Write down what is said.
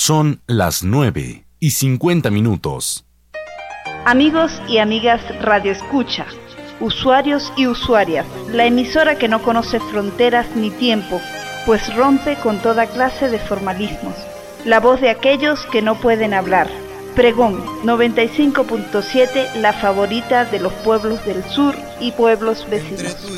Son las 9:50. Amigos y amigas Radio Escucha, usuarios y usuarias, la emisora que no conoce fronteras ni tiempo, pues rompe con toda clase de formalismos. La voz de aquellos que no pueden hablar. Pregón 95.7, la favorita de los pueblos del sur y pueblos vecinos.